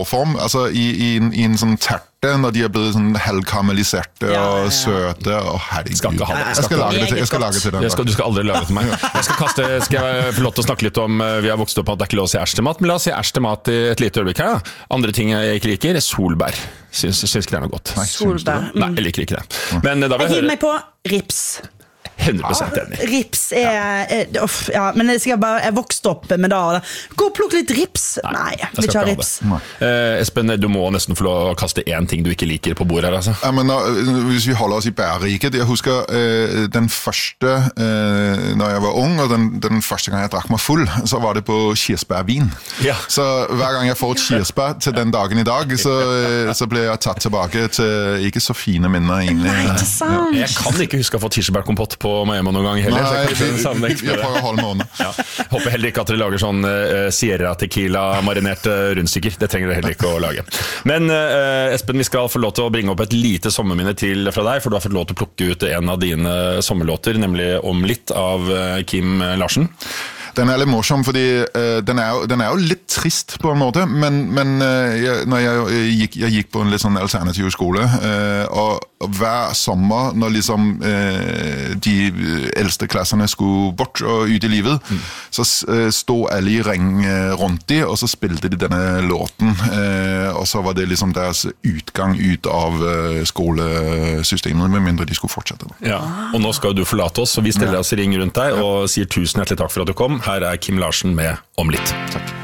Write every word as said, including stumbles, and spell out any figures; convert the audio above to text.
form, altså i, i, en, i en sånn terte, når de er blevet sånn halvkaramelliserte Ja, ja, ja. og søte, og herregud. Skal ikke ha det. Jeg skal lage det til, jeg skal lage til den. Jeg skal, du skal aldri lage det til meg. Jeg skal, kaste, skal jeg få lov til å snakke litt om, vi har vokst opp på at det er ikke lov å si æsj til mat, men la oss si æsj til mat i et lite øyeblikk her. Da. Andre ting jeg ikke liker, solbær. Syns, syns ikke det er noe godt. Nei, syns du det? Solbær. Nei, jeg liker ikke det. Men da vil Jeg jeg hiver høre meg på rips. hundre prosent enig. Rips er, er off, ja, men jeg skal bare jeg vokste opp med det. Gå og plukk litt rips. Nei, jeg vil ikke ha rips. Uh, Espen, du må nesten få lov å kaste én ting du ikke liker på bordet her, altså. Ja, men når, hvis vi holder oss i bæreriket, jeg husker uh, den første, uh, når jeg var ung, og den, den første gang jeg drakk meg full, så var det på kirsebærvin. Ja. Så hver gang jeg får et kirsebær til den dagen i dag, så, uh, så ble jeg tatt tilbake til ikke så fine minner egentlig. Nei, ikke sant. Jeg kan ikke huske å ha fått kirsebærkompott på Miami noen gang heller. Nei, så jeg, vi, vi, vi prøver å holde med ånden. Ja. Håper heller ikke at dere lager sånn uh, Sierra Tequila marinerte rundstykker. Det trenger dere heller ikke å lage. Men uh, Espen, vi skal få lov til å bringe opp et lite sommerminne til fra deg, for du har fått lov til å plukke ut en av dine sommerlåter, nemlig Om litt av uh, Kim Larsen. Den er litt morsom, fordi uh, den, er jo, den er jo litt trist på en måte, men, men uh, jeg, når jeg, jeg, gikk, jeg gikk på en litt sånn alternativ skole, uh, og, og hver sommer, når liksom uh, de eldste klassene skulle bort og ut i livet, mm. så uh, stod alle i ring uh, rundt de, og så spilte de denne låten, uh, og så var det liksom deres utgang ut av uh, skolesystemet, med mindre de skulle fortsette. Ja, og nå skal du forlate oss, så vi stiller oss i ring rundt deg, og sier tusen hjertelig takk for at du kom. Her er Kim Larsen med Om litt. Takk.